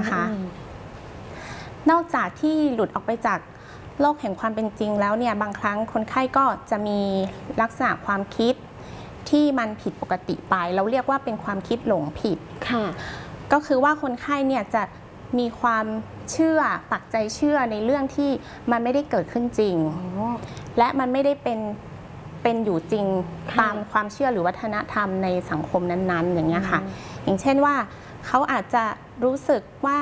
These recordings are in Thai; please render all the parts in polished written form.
นะคะนอกจากที่หลุดออกไปจากโลกแห่งความเป็นจริงแล้วเนี่ยบางครั้งคนไข้ก็จะมีลักษณะความคิดที่มันผิดปกติไปเราเรียกว่าเป็นความคิดหลงผิดค่ะก็คือว่าคนไข้เนี่ยจะมีความเชื่อปักใจเชื่อในเรื่องที่มันไม่ได้เกิดขึ้นจริงและมันไม่ได้เป็นอยู่จริงตามความเชื่อหรือวัฒนธรรมในสังคมนั้นๆอย่างเงี้ยค่ะอย่างเช่นว่าเขาอาจจะรู้สึกว่า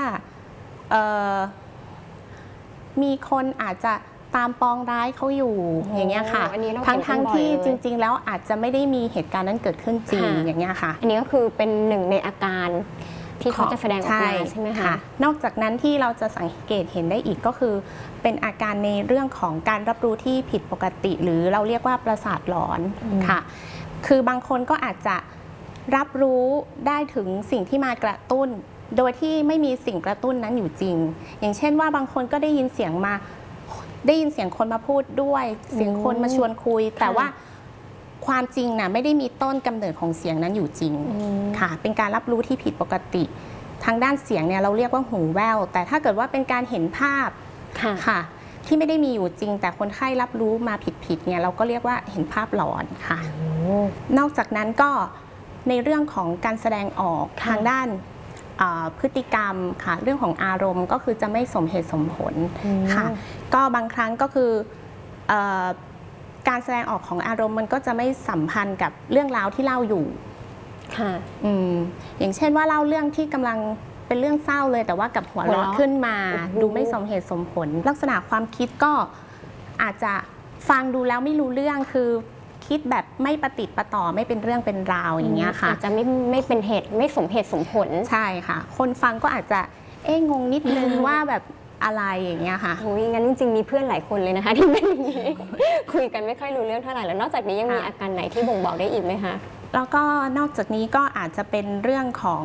มีคนอาจจะตามปองร้ายเขาอยู่อย่างเงี้ยค่ะทั้งที่จริงๆแล้วอาจจะไม่ได้มีเหตุการณ์นั้นเกิดขึ้นจริงอย่างเงี้ยค่ะอันนี้ก็คือเป็นหนึ่งในอาการที่เขาจะแสดงออกมาใช่ไหมคะนอกจากนั้นที่เราจะสังเกตเห็นได้อีกก็คือเป็นอาการในเรื่องของการรับรู้ที่ผิดปกติหรือเราเรียกว่าประสาทหลอนค่ะคือบางคนก็อาจจะรับรู้ได้ถึงสิ่งที่มากระตุ้นโดยที่ไม่มีสิ่งกระตุ้นนั้นอยู่จริงอย่างเช่นว่าบางคนก็ได้ยินเสียงคนมาพูดด้วยเสียงคนมาชวนคุยแต่ว่าความจริงน่ะไม่ได้มีต้นกำเนิดของเสียงนั้นอยู่จริงค่ะเป็นการรับรู้ที่ผิดปกติทางด้านเสียงเนี่ยเราเรียกว่าหูแว่วแต่ถ้าเกิดว่าเป็นการเห็นภาพค่ะที่ไม่ได้มีอยู่จริงแต่คนไข้รับรู้มาผิดเนี่ยเราก็เรียกว่าเห็นภาพหลอนค่ะนอกจากนั้นก็ในเรื่องของการแสดงออกทางด้านพฤติกรรมค่ะเรื่องของอารมณ์ก็คือจะไม่สมเหตุสมผลค่ะก็บางครั้งก็คือการแสดงออกของอารมณ์มันก็จะไม่สัมพันธ์กับเรื่องราวที่เล่าอยู่ค่ะอย่างเช่นว่าเล่าเรื่องที่กำลังเป็นเรื่องเศร้าเลยแต่ว่ากับหัวเราะขึ้นมาดูไม่สมเหตุสมผลลักษณะความคิดก็อาจจะฟังดูแล้วไม่รู้เรื่องคือคิดแบบไม่ประติดประต่อไม่เป็นเรื่องเป็นราวอย่างเงี้ยค่ะอาจจะไม่เป็นเหตุไม่สมเหตุสมผลใช่ค่ะคนฟังก็อาจจะงงนิดนึงว่าแบบอะไรอย่างเงี้ยค่ะโอ้ยงั้นจริงๆมีเพื่อนหลายคนเลยนะคะที่เป็นอย่างนี้คุยกันไม่ค่อยรู้เรื่องเท่าไหร่แล้วนอกจากนี้ยังมีอาการไหนที่บ่งบอกได้อีกไหมคะแล้วก็นอกจากนี้ก็อาจจะเป็นเรื่องของ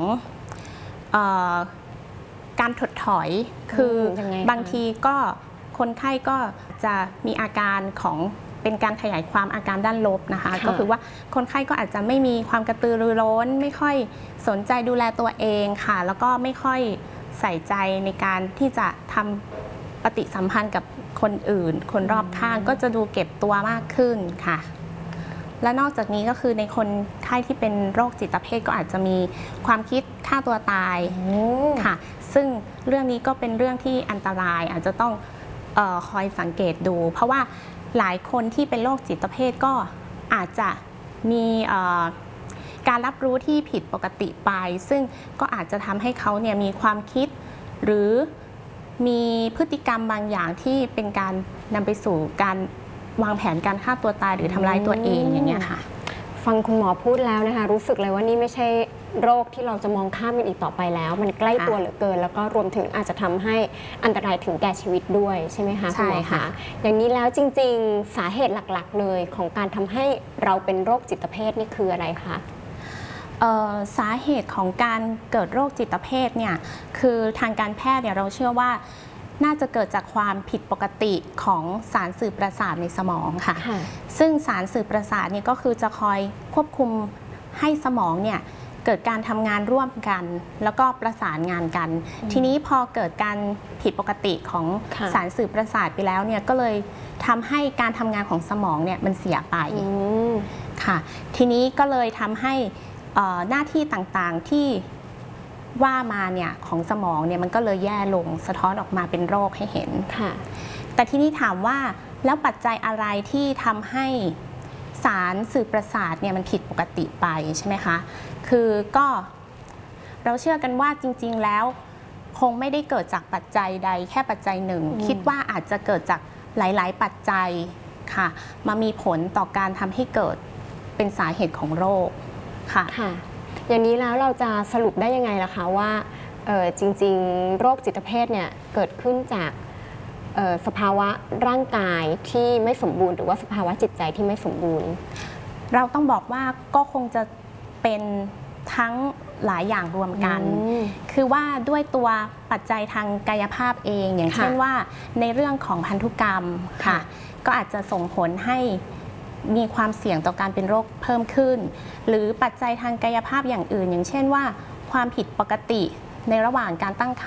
การถดถอยคือบางทีก็คนไข้ก็จะมีอาการของเป็นการขยายความอาการด้านลบนะคะก็คือว่าคนไข้ก็อาจจะไม่มีความกระตือรือร้นไม่ค่อยสนใจดูแลตัวเองค่ะแล้วก็ไม่ค่อยใส่ใจในการที่จะทำปฏิสัมพันธ์กับคนอื่นคนรอบข้างก็จะดูเก็บตัวมากขึ้นค่ะและนอกจากนี้ก็คือในคนไข้ที่เป็นโรคจิตเภทก็อาจจะมีความคิดฆ่าตัวตายค่ะซึ่งเรื่องนี้ก็เป็นเรื่องที่อันตรายอาจจะต้องคอยสังเกตดูเพราะว่าหลายคนที่เป็นโรคจิตเภทก็อาจจะมีการรับรู้ที่ผิดปกติไปซึ่งก็อาจจะทำให้เขาเนี่ยมีความคิดหรือมีพฤติกรรมบางอย่างที่เป็นการนำไปสู่การวางแผนการฆ่าตัวตายหรือทำร้ายตัวเองอย่างเงี้ยค่ะฟังคุณหมอพูดแล้วนะคะรู้สึกเลยว่านี่ไม่ใช่โรคที่เราจะมองข้ามมันอีกต่อไปแล้วมันใกล้ตัวเหลือเกินแล้วก็รวมถึงอาจจะทำให้อันตรายถึงแก่ชีวิตด้วยใช่ไหมคะใช่ค่ะอย่างนี้แล้วจริงๆสาเหตุหลักๆเลยของการทำให้เราเป็นโรคจิตเภทนี่คืออะไรคะสาเหตุของการเกิดโรคจิตเภทเนี่ยคือทางการแพทย์เนี่ยเราเชื่อว่าน่าจะเกิดจากความผิดปกติของสารสื่อประสาทในสมองค่ะซึ่งสารสื่อประสาทเนี่ยก็คือจะคอยควบคุมให้สมองเนี่ยเกิดการทำงานร่วมกันแล้วก็ประสานงานกันทีนี้พอเกิดการผิดปกติของสารสื่อประสาทไปแล้วเนี่ยก็เลยทำให้การทำงานของสมองเนี่ยมันเสียไปค่ะทีนี้ก็เลยทำให้หน้าที่ต่างๆที่ว่ามาเนี่ยของสมองเนี่ยมันก็เลยแย่ลงสะท้อนออกมาเป็นโรคให้เห็นแต่ทีนี้ถามว่าแล้วปัจจัยอะไรที่ทำให้สารสื่อประสาทเนี่ยมันผิดปกติไปใช่ไหมคะคือก็เราเชื่อกันว่าจริงๆแล้วคงไม่ได้เกิดจากปัจจัยใดแค่ปัจจัยหนึ่งคิดว่าอาจจะเกิดจากหลายๆปัจจัยค่ะมามีผลต่อการทำให้เกิดเป็นสาเหตุของโรคค่ะอย่างนี้แล้วเราจะสรุปได้ยังไงล่ะคะว่าจริงๆโรคจิตเภทเนี่ยเกิดขึ้นจากสภาวะร่างกายที่ไม่สมบูรณ์หรือว่าสภาวะจิตใจที่ไม่สมบูรณ์เราต้องบอกว่าก็คงจะเป็นทั้งหลายอย่างรวมกันคือว่าด้วยตัวปัจจัยทางกายภาพเองอย่างเช่นว่าในเรื่องของพันธุกรรมค่ะก็อาจจะส่งผลให้มีความเสี่ยงต่อการเป็นโรคเพิ่มขึ้นหรือปัจจัยทางกายภาพอย่างอื่นอย่างเช่นว่าความผิดปกติในระหว่างการตั้งครรภ์